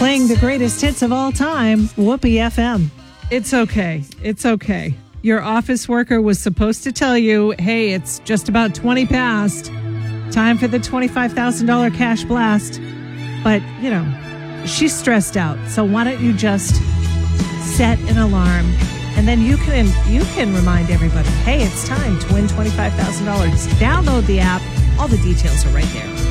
Playing the greatest hits of all time, Whoopee FM. It's okay. It's okay. Your office worker was supposed to tell you, hey, it's just about 20 past. Time for the $25,000 cash blast. But, she's stressed out. So why don't you just set an alarm, and then you can remind everybody, hey, it's time to win $25,000. Download the app. All the details are right there.